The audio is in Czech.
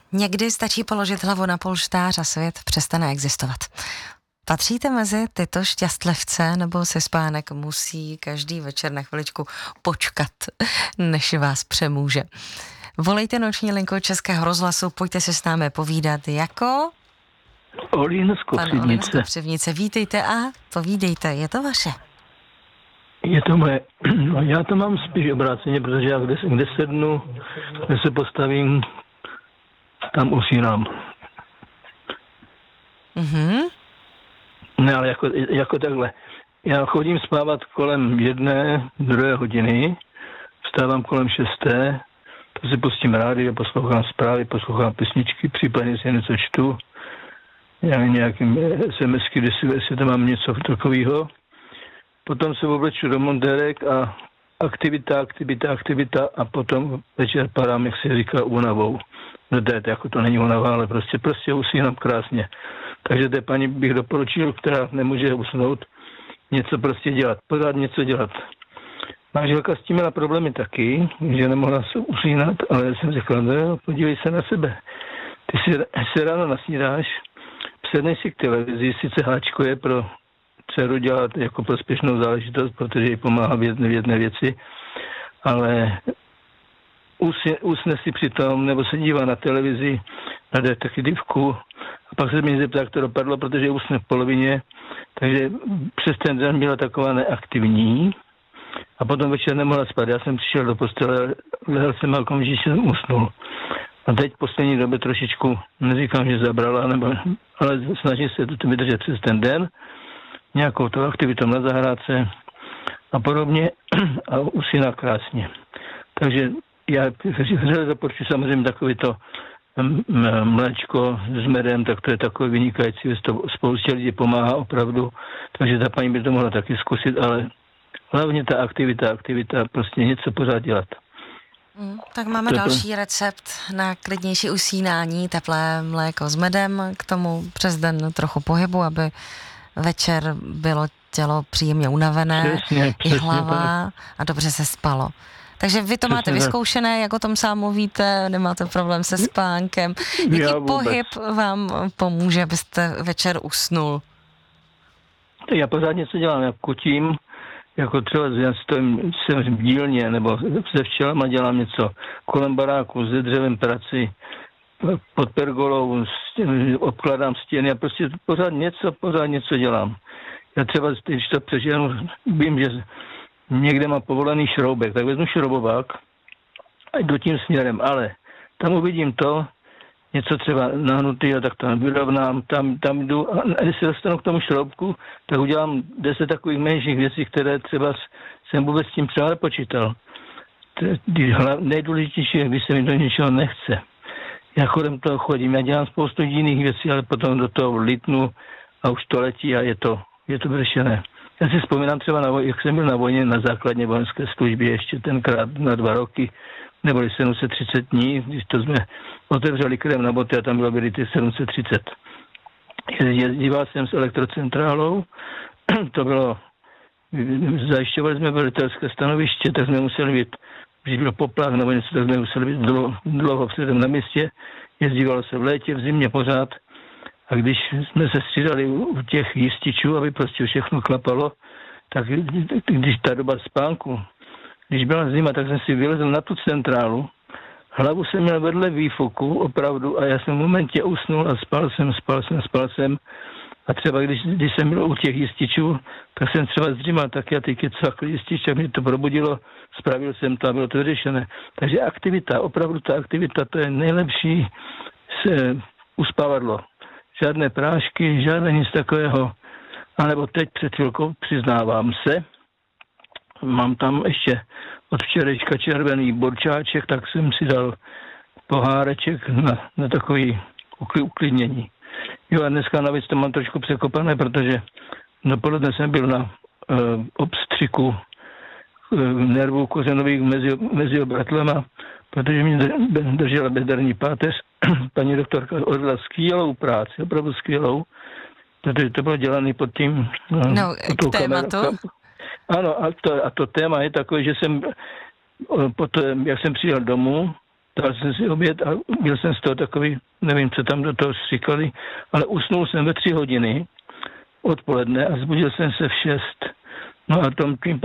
Někdy stačí položit hlavu na polštář a svět přestane existovat. Patříte mezi tyto šťastlivce, nebo si spánek musí každý večer na chviličku počkat, než vás přemůže? Volejte noční linku Českého rozhlasu, pojďte se s námi povídat jako... Olín z Kopřivnice. Vítejte a povídejte, je to vaše. Je to moje. No, já to mám spíš obráceně, protože já kde sednu, kde se postavím, tam usínám. Mhm. Ne, ale jako takhle. Já chodím spávat kolem 1-2 hodiny, vstávám kolem 6, to si pustím rádio, poslouchám zprávy, poslouchám písničky, případně si něco čtu, nějakým SMSky, jestli tam mám něco takového. Potom se obleču do montérek a aktivita a potom večer padám, jak se říká, únavou. No jako to není únava, ale prostě usínám krásně. Takže té paní bych doporučil, která nemůže usnout, něco prostě dělat, pořád něco dělat. Manželka s tím měla problémy taky, že nemohla se usínat, ale já jsem řekl, no, podívej se na sebe. Ty si ráno nasnídáš, předneš si k televizi, sice háčko je pro dceru dělat jako prospěšnou záležitost, protože jí pomáhá v jedné věci, ale usne si přitom, nebo se dívá na televizi, na detektivku a pak se mě zeptá, jak to dopadlo, protože usne v polovině, takže přes ten den byla taková neaktivní a potom večer nemohla spát. Já jsem přišel do postele, lehl jsem a okamžitě jsem usnul. A teď v poslední době trošičku, neříkám, že zabrala, ale snažím se to vydržet přes ten den, nějakou to aktivitou na zahrádce a podobně a usíná krásně. Takže já doporučuji samozřejmě takovýto mléčko s medem, tak to je takový vynikající, to spoustě lidí pomáhá opravdu, takže ta paní by to mohla taky zkusit, ale hlavně ta aktivita, prostě něco pořád dělat. Tak máme další recept na klidnější usínání, teplé mléko s medem, k tomu přes den trochu pohybu, aby večer bylo tělo příjemně unavené, přesně, i hlava a dobře se spalo. Takže vy to máte vyzkoušené, jak o tom sám mluvíte, nemáte problém se spánkem. Jaký pohyb vám pomůže, abyste večer usnul? Já pořád něco dělám, já kutím, jako třeba jsem v dílně, nebo se včelama dělám něco kolem baráku, ze dřevem prací, pod pergolou, obkládám stěny a prostě pořád něco dělám. Já třeba, když to přeženu, vím, že někde mám povolený šroubek, tak vezmu šroubovák a jdu tím směrem, ale tam uvidím to, něco třeba nahnutého, tak to vyrovnám, tam jdu a když se dostanu k tomu šroubku, tak udělám 10 takových menších věcí, které třeba jsem vůbec s tím třeba nepočítal. Nejdůležitější je, když se mi do něčeho nechce. Já kolem toho chodím, já dělám spoustu jiných věcí, ale potom do toho litnu a už to letí a je to vyřešené. Já si vzpomínám třeba, jak jsem byl na vojně na základně vojenské službě ještě tenkrát na 2 roky, nebo 730 dní, když to jsme otevřeli krem na boty a tam bylo byli ty 730. Jezdíval jsem s elektrocentrálou, to bylo, zajišťovali jsme velitelské stanoviště, tak jsme museli být, když byl poplach nebo něco, tak jsme museli být dlouho předem na místě, jezdívalo se v létě, v zimě pořád. A když jsme se střídali u těch jističů, aby prostě všechno klapalo, tak když ta doba spánku, když byla zima, tak jsem si vylezl na tu centrálu, hlavu jsem měl vedle výfuku, opravdu, a já jsem v momentě usnul a spal jsem. A třeba když jsem byl u těch jističů, tak jsem třeba zdřímal tak já ty kecakli jistič, tak mě to probudilo, spravil jsem to a bylo to vyřešené. Takže opravdu ta aktivita, to je nejlepší uspávadlo. Žádné prášky, žádné nic takového. A nebo teď před chvilkou, přiznávám se, mám tam ještě od včerejška červený borčáček, tak jsem si dal poháreček na takový uklidnění. Jo a dneska navíc to mám trošku překopané, protože dopoledne jsem byl na obstřiku nervů kořenových mezi obratlema, protože mě držela bezdarní páteř. Paní doktorka odvedla skvělou práci, opravdu skvělou, protože to bylo dělané pod tím... k tématu? Ano, a to téma je takové, že jsem, potom, jak jsem přijel domů, dal jsem si oběd a byl jsem z toho takový, nevím, co tam do toho říkali, ale usnul jsem ve 3 hodiny odpoledne a zbudil jsem se v 6. No a tím